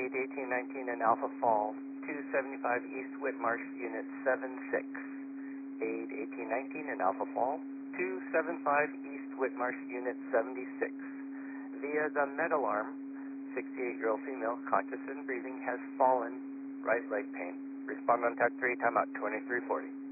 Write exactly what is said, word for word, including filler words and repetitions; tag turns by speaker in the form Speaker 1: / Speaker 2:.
Speaker 1: eight eighteen nineteen in Alpha Falls, two seventy-five East Whitmarsh, Unit seven six. eight eighteen nineteen in Alpha Falls, two seventy-five East Whitmarsh, Unit seventy-six. Via the med alarm, sixty-eight-year-old female, conscious and breathing, has fallen, right leg pain. Respond on Tech three, timeout twenty-three forty.